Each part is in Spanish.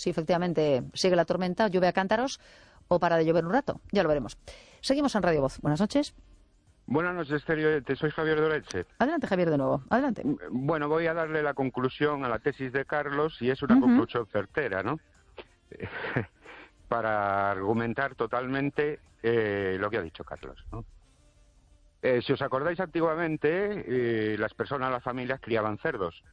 si efectivamente sigue la tormenta, llueve a cántaros o para de llover un rato. Ya lo veremos. Seguimos en Radio Voz. Buenas noches. Buenas noches, Estéreo. Soy Javier de Orense. Adelante, Javier, de nuevo. Adelante. Bueno, voy a darle la conclusión a la tesis de Carlos y es una conclusión certera, ¿no? Para argumentar totalmente lo que ha dicho Carlos, ¿no? Si os acordáis, antiguamente las personas, las familias criaban cerdos.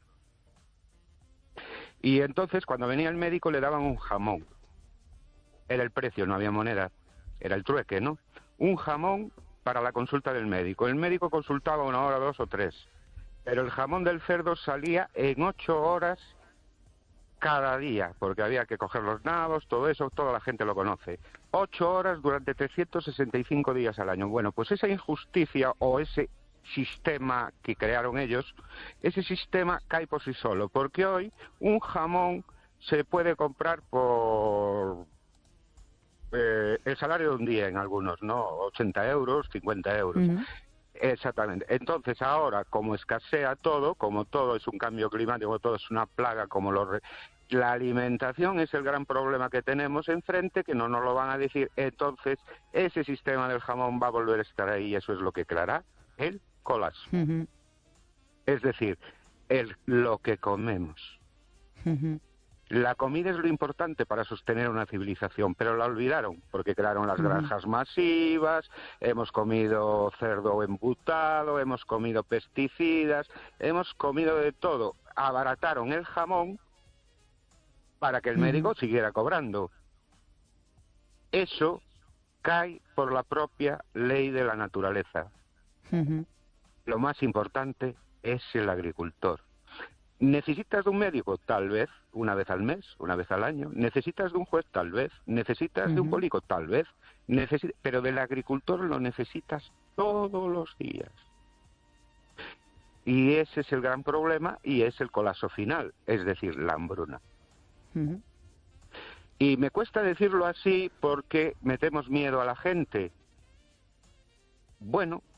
Y entonces, cuando venía el médico, le daban un jamón. Era el precio, no había moneda. Era el trueque, ¿no? Un jamón para la consulta del médico. El médico consultaba 1 hora, 2 o 3. Pero el jamón del cerdo salía en 8 horas cada día, porque había que coger los nabos, todo eso, toda la gente lo conoce. 8 horas durante 365 días al año. Bueno, pues esa injusticia o ese sistema que crearon ellos, ese sistema cae por sí solo, porque hoy un jamón se puede comprar por el salario de un día en algunos, ¿no? 80 euros, 50 euros. Exactamente. Entonces ahora, como escasea todo, como todo es un cambio climático, todo es una plaga, como la alimentación es el gran problema que tenemos enfrente, que no nos lo van a decir. Entonces ese sistema del jamón va a volver a estar ahí y eso es lo que creará el colapso. Es decir, lo que comemos. La comida es lo importante para sostener una civilización, pero la olvidaron, porque crearon las granjas masivas, hemos comido cerdo embutado, hemos comido pesticidas, hemos comido de todo. Abarataron el jamón para que el médico siguiera cobrando. Eso cae por la propia ley de la naturaleza. Lo más importante es el agricultor. ¿Necesitas de un médico? Tal vez, una vez al mes, una vez al año. ¿Necesitas de un juez? Tal vez. ¿Necesitas de un político? Tal vez. Pero del agricultor lo necesitas todos los días. Y ese es el gran problema y es el colapso final, es decir, la hambruna. Y me cuesta decirlo así porque metemos miedo a la gente. Bueno,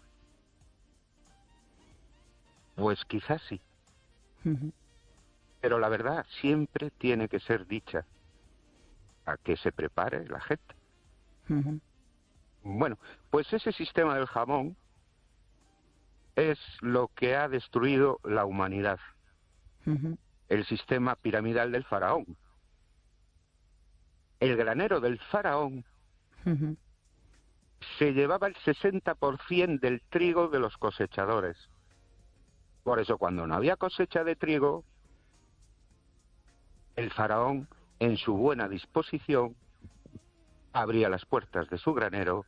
pues quizás sí. Pero la verdad siempre tiene que ser dicha, a que se prepare la gente. Bueno, pues ese sistema del jamón es lo que ha destruido la humanidad. El sistema piramidal del faraón. El granero del faraón se llevaba el 60% del trigo de los cosechadores. Por eso cuando no había cosecha de trigo, el faraón, en su buena disposición, abría las puertas de su granero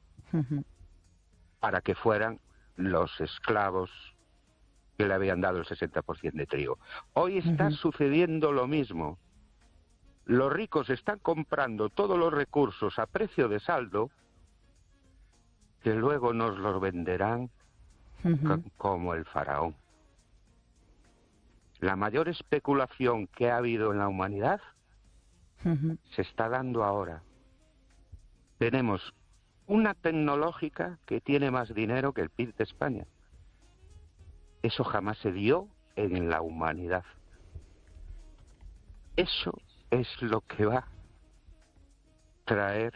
para que fueran los esclavos que le habían dado el 60% de trigo. Hoy está sucediendo lo mismo. Los ricos están comprando todos los recursos a precio de saldo que luego nos los venderán como el faraón. La mayor especulación que ha habido en la humanidad se está dando ahora. Tenemos una tecnológica que tiene más dinero que el PIB de España. Eso jamás se dio en la humanidad. Eso es lo que va a traer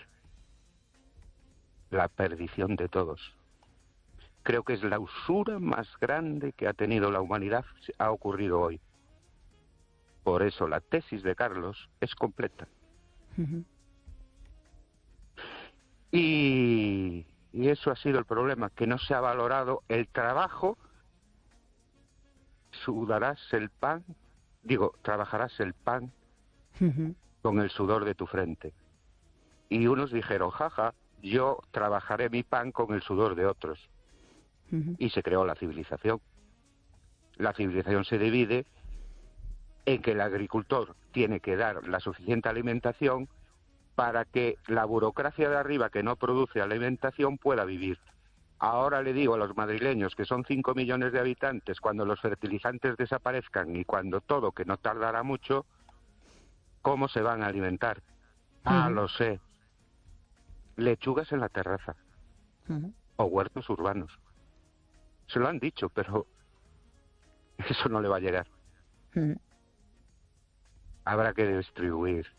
la perdición de todos. Creo que es la usura más grande que ha tenido la humanidad, ha ocurrido hoy. Por eso la tesis de Carlos es completa. Y eso ha sido el problema, que no se ha valorado el trabajo. Sudarás el pan, trabajarás el pan con el sudor de tu frente. Y unos dijeron, jaja, yo trabajaré mi pan con el sudor de otros. Y se creó la civilización. La civilización se divide en que el agricultor tiene que dar la suficiente alimentación para que la burocracia de arriba que no produce alimentación pueda vivir. Ahora le digo a los madrileños, que son 5 millones de habitantes, cuando los fertilizantes desaparezcan y cuando todo, que no tardará mucho, ¿cómo se van a alimentar? Lo sé. Lechugas en la terraza. O huertos urbanos. Se lo han dicho, pero eso no le va a llegar. Habrá que distribuir